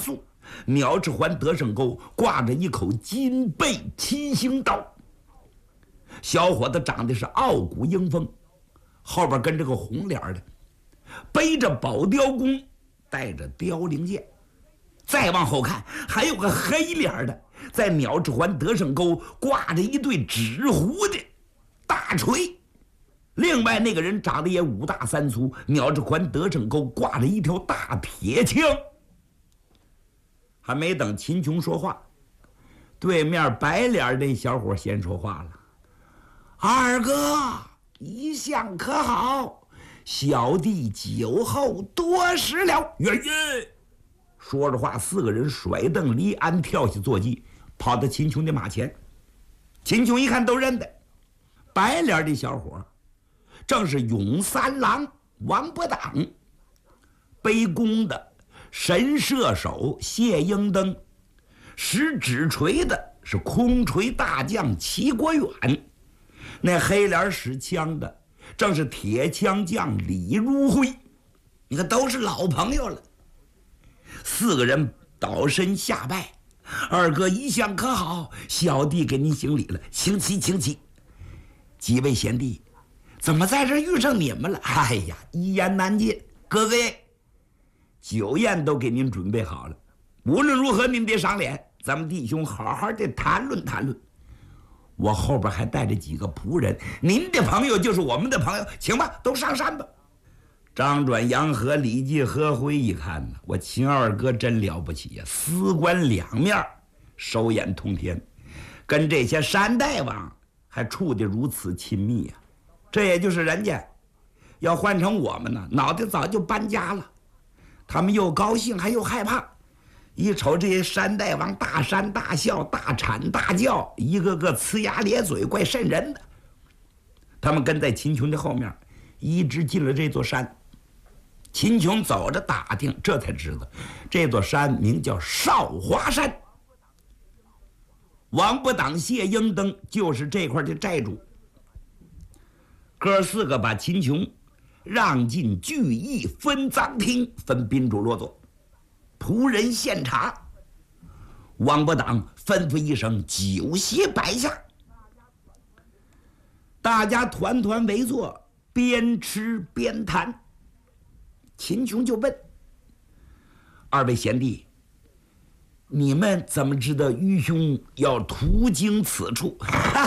肃，鸟翅环得胜钩挂着一口金背七星刀。小伙子长得是傲骨英风，后边跟着个红脸的，背着宝雕弓，带着凋零剑。再往后看，还有个黑脸的，在鸟翅环得胜钩挂着一对纸糊的大锤。另外那个人长得也五大三粗，鸟翅环得胜钩挂着一条大铁枪。还没等秦琼说话，对面白脸这小伙先说话了：“二哥，一向可好？小弟酒后多时了。”元元说着话，四个人甩蹬离鞍，跳下坐骑，跑到秦琼的马前。秦琼一看都认得，白脸的小伙正是永三郎王伯党，背弓的神射手谢英登，使指锤的是空锤大将齐国远，那黑脸使枪的正是铁枪将李如辉。你看都是老朋友了。四个人倒身下拜：“二哥一向可好？小弟给您行礼了。”“请起，请起。”“几位贤弟，怎么在这遇上你们了？”“哎呀，一言难尽。哥哥，酒宴都给您准备好了，无论如何您别赏脸，咱们弟兄好好的谈论谈论。我后边还带着几个仆人，您的朋友就是我们的朋友，请吧，都上山吧。”张转、杨和、李继、何辉一看呢，我秦二哥真了不起呀，司官两面，手眼通天，跟这些山大王还处得如此亲密呀。这也就是人家要换成我们呢，脑袋早就搬家了。他们又高兴还又害怕，一瞅这些山大王大山大笑大产大叫，一个个呲牙咧嘴，怪瘆人的。他们跟在秦琼的后面，一直进了这座山。秦琼走着打听，这才知道这座山名叫少华山，王伯党谢英登就是这块的寨主。哥四个把秦琼让进聚义分赃厅，分宾主落座，仆人献茶。王伯党吩咐一声，酒席摆下，大家团团围坐，边吃边谈。秦琼就问：“二位贤弟，你们怎么知道愚兄要途经此处？”“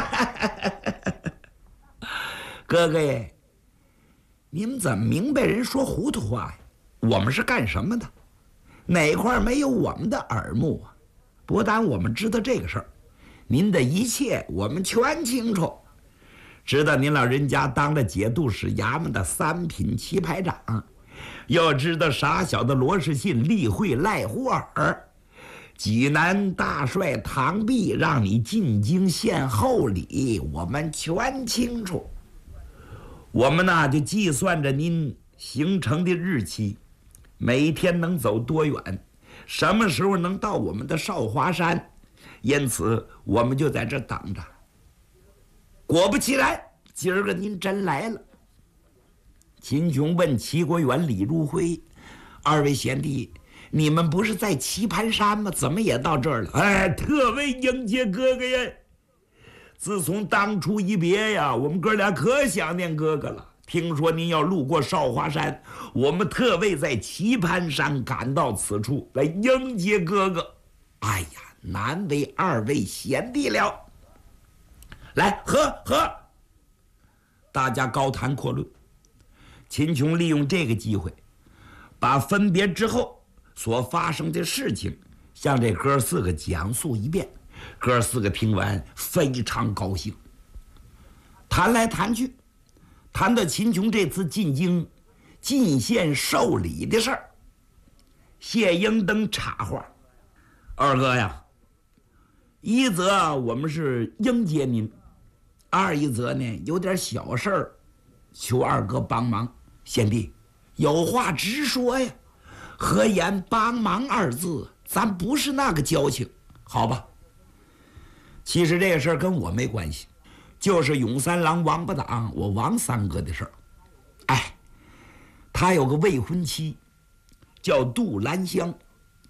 哥哥耶，你们怎么明白人说糊涂话呀？我们是干什么的？哪块没有我们的耳目啊？不但我们知道这个事儿，您的一切我们全清楚。知道您老人家当了节度使衙门的三品棋牌长，又知道傻小的罗士信例会赖忽尔，济南大帅唐弼让你进京献厚礼，我们全清楚。我们呢就计算着您行程的日期，每天能走多远，什么时候能到我们的少华山，因此我们就在这等着。果不其然，今儿个您真来了。”秦琼问齐国远、李如辉：“二位贤弟，你们不是在棋盘山吗？怎么也到这儿了？”“哎，特为迎接哥哥呀！自从当初一别呀，我们哥俩可想念哥哥了。听说您要路过少华山，我们特为在棋盘山赶到此处来迎接哥哥。哎呀，难为二位贤弟了。来，喝！”大家高谈阔论。秦琼利用这个机会，把分别之后所发生的事情向这哥四个讲述一遍。哥四个听完非常高兴，谈来谈去，谈到秦琼这次进京进献受礼的事儿。谢英登插话：“二哥呀，一则我们是迎接您，二一则呢有点小事儿，求二哥帮忙。贤弟，有话直说呀，何言帮忙二字？咱不是那个交情，好吧？其实这个事儿跟我没关系，就是永三郎王八党我王三哥的事儿。哎，他有个未婚妻，叫杜兰香，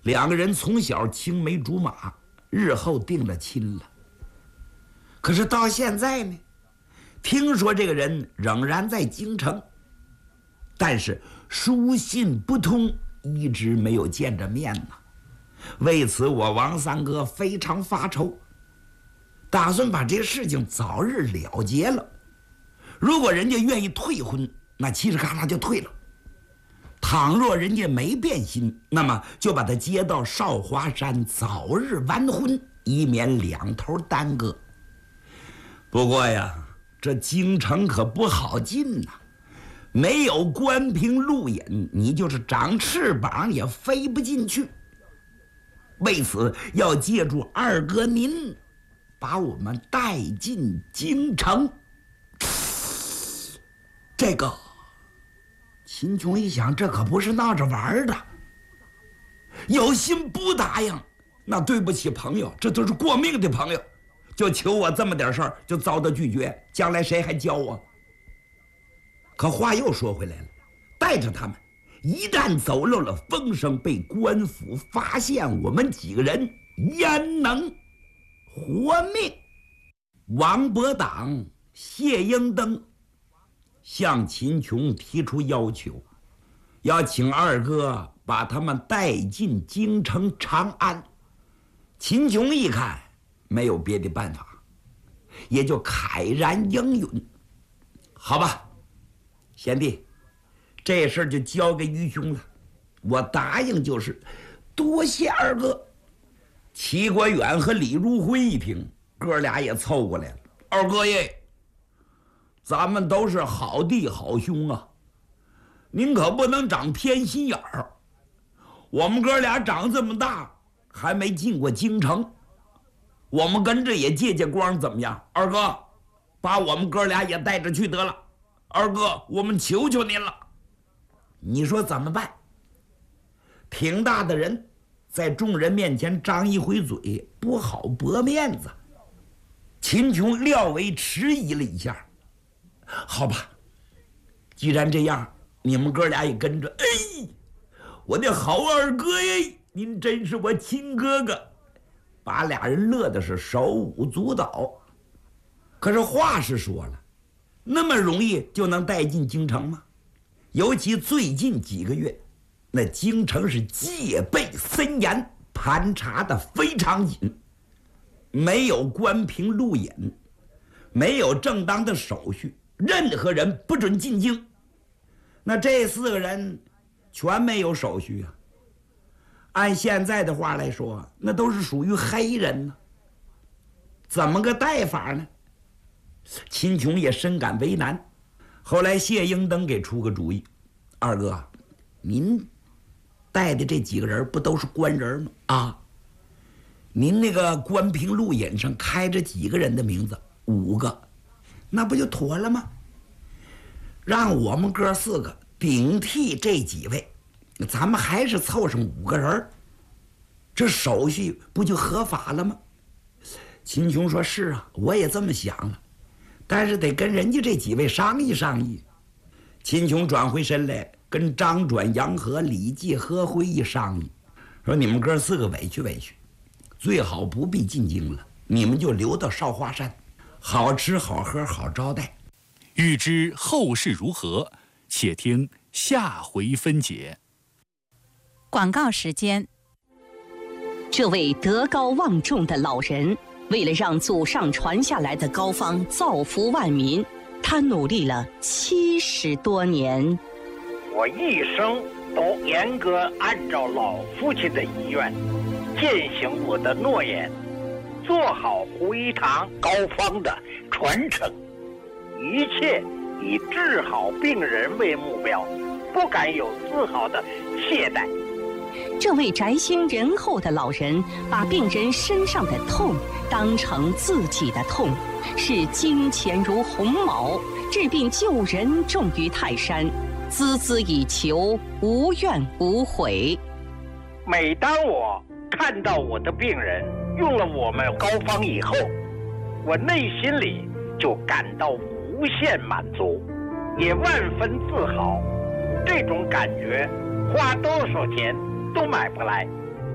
两个人从小青梅竹马，日后定了亲了。可是到现在呢，听说这个人仍然在京城，但是书信不通，一直没有见着面呢。为此我王三哥非常发愁，打算把这个事情早日了结了。如果人家愿意退婚，那嘁哩喀啦就退了；倘若人家没变心，那么就把他接到少华山，早日完婚，以免两头耽搁。不过呀，这京城可不好进呐，没有关平路引，你就是长翅膀也飞不进去。为此要借助二哥您，把我们带进京城。这个秦琼一想，这可不是闹着玩的，有心不答应，那对不起朋友，这都是过命的朋友，就求我这么点事儿就遭到拒绝，将来谁还教我？可话又说回来了，带着他们一旦走漏了风声，被官府发现，我们几个人焉能活命？王伯党、谢英登向秦琼提出要求，要请二哥把他们带进京城长安。秦琼一看没有别的办法，也就慨然应允。好吧，贤弟，这事儿就交给于兄了，我答应就是。多谢二哥。齐国远和李如辉一听，哥俩也凑过来了。二哥耶，咱们都是好弟好兄啊，您可不能长偏心眼儿。我们哥俩长这么大还没进过京城，我们跟着也借借光怎么样？二哥，把我们哥俩也带着去得了。二哥，我们求求您了。你说怎么办？挺大的人，在众人面前张一回嘴，不好驳面子。秦琼略微迟疑了一下，好吧，既然这样，你们哥俩也跟着。哎，我的好二哥耶，您真是我亲哥哥，把俩人乐的是手舞足蹈。可是话是说了，那么容易就能带进京城吗？尤其最近几个月，那京城是戒备森严，盘查的非常紧，没有关平路引，没有正当的手续，任何人不准进京。那这4个人全没有手续啊，按现在的话来说，那都是属于黑人呢。怎么个带法呢？秦琼也深感为难。后来谢英登给出个主意，二哥，您带的这几个人不都是官人吗？啊，您那个关平路引上开着几个人的名字？5个，那不就妥了吗？让我们哥4个顶替这几位，咱们还是凑上5个人，这手续不就合法了吗？秦琼说：“是啊，我也这么想了，但是得跟人家这几位商议商议。”秦琼转回身来，跟张转、杨和、李继、何辉一商议，说：“你们哥4个委屈委屈，最好不必进京了，你们就留到少华山，好吃好喝好招待。” 欲知后事如何，且听下回分解。 广告时间。 这位德高望重的老人，为了让祖上传下来的膏方造福万民，他努力了70多年。 我一生都严格按照老父亲的遗愿，践行我的诺言，做好胡一堂膏方的传承，一切以治好病人为目标，不敢有丝毫的懈怠。 这位宅心仁厚的老人，把病人身上的痛当成自己的痛，视金钱如鸿毛，治病救人重于泰山，孜孜以求，无怨无悔。 每当我看到我的病人用了我们膏方以后，我内心里就感到无限满足，也万分自豪。这种感觉花多少钱都买不来。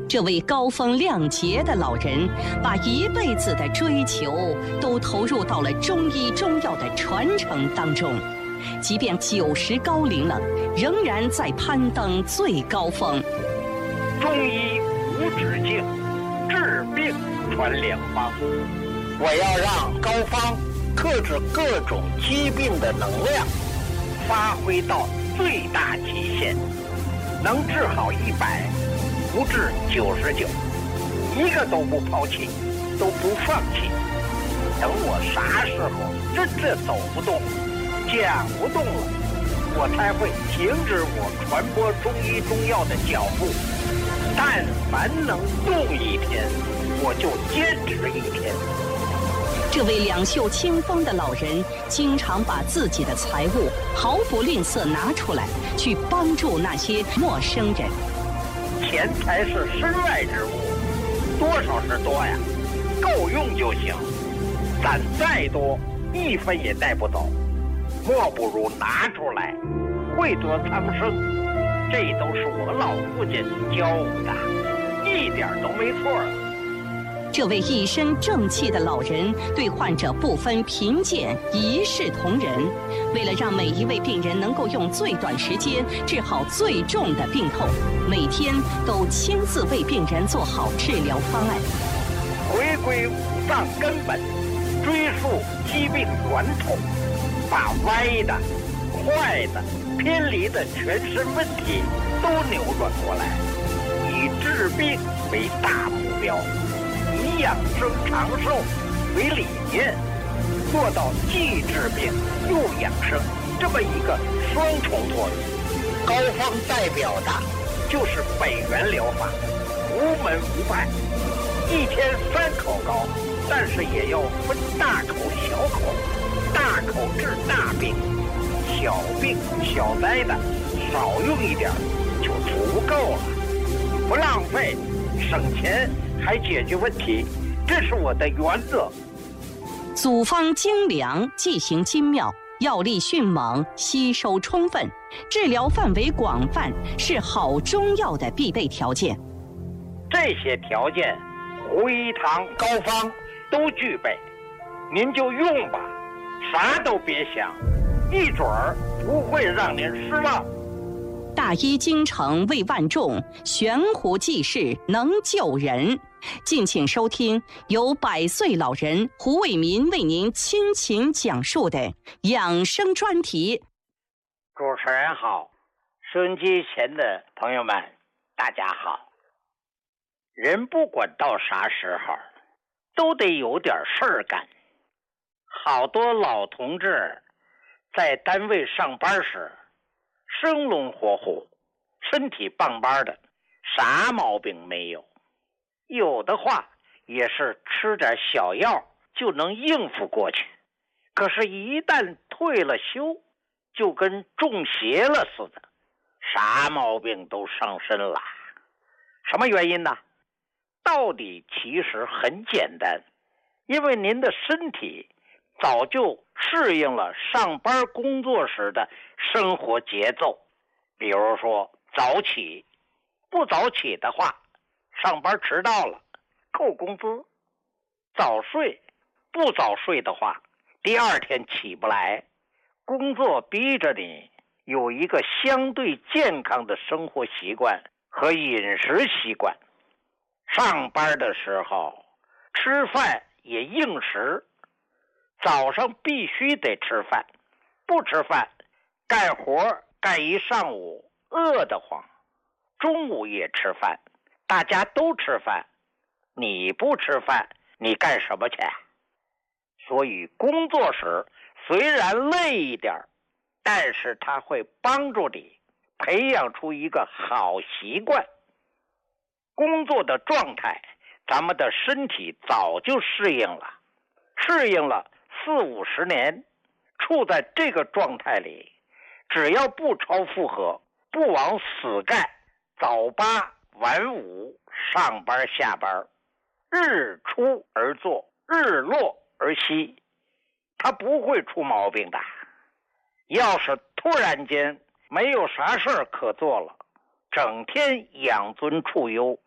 这位高风亮节的老人，把一辈子的追求都投入到了中医中药的传承当中，即便90高龄了，仍然在攀登最高峰。 中医无止境，治病传良方。我要让高方克制各种疾病的能量发挥到最大极限，能治好100，不治99，一个都不抛弃，都不放弃。等我啥时候真正走不动，讲不动了，我才会停止我传播中医中药的脚步。但凡能动一天，我就坚持1天。 这位两袖清风的老人，经常把自己的财物毫不吝啬拿出来，去帮助那些陌生人。 钱财是身外之物，多少是多呀，够用就行。攒再多，1分也带不走，莫不如拿出来，惠泽苍生。这都是我老父亲教我的，一点都没错。 这位一身正气的老人对患者不分贫贱，一视同仁。为了让每一位病人能够用最短时间治好最重的病痛，每天都亲自为病人做好治疗方案。 回归五脏根本，追溯疾病源头，把歪的、坏的、偏离的全身问题都扭转过来，以治病为大目标，以养生长寿为理念，做到既治病又养生这么一个双重作用。高方代表的就是北元疗法，无门无派，1天3口膏，但是也要分大口小口，大口治大病，小病小灾的少用一点就足够了，不浪费，省钱还解决问题，这是我的原则。 组方精良，剂型精妙，药力迅猛，吸收充分，治疗范围广泛，是好中药的必备条件。 这些条件，胡一堂高方都具备，您就用吧，啥都别想，一准儿不会让您失望。 大医精诚为万众，悬壶济世能救人。敬请收听由100岁老人胡伟民为您倾情讲述的养生专题。 主持人好，收音机前的朋友们大家好。人不管到啥时候都得有点事儿干。好多老同志在单位上班时生龙活虎，身体棒棒的，啥毛病没有，有的话也是吃点小药就能应付过去。可是一旦退了休，就跟中邪了似的，啥毛病都上身了。什么原因呢？道理其实很简单，因为您的身体早就适应了上班工作时的生活节奏。比如说早起，不早起的话，上班迟到了扣工资；早睡，不早睡的话，第2天起不来。工作逼着你有一个相对健康的生活习惯和饮食习惯。上班的时候吃饭也应时，早上必须得吃饭，不吃饭干活干一上午饿得慌，中午也吃饭，大家都吃饭，你不吃饭你干什么去？所以工作时虽然累一点，但是它会帮助你培养出一个好习惯。工作的状态咱们的身体早就适应了40-50年，处在这个状态里，只要不超负荷，不往死干，早8晚5，上班下班，日出而作，日落而息，它不会出毛病的。要是突然间没有啥事儿可做了，整天养尊处优，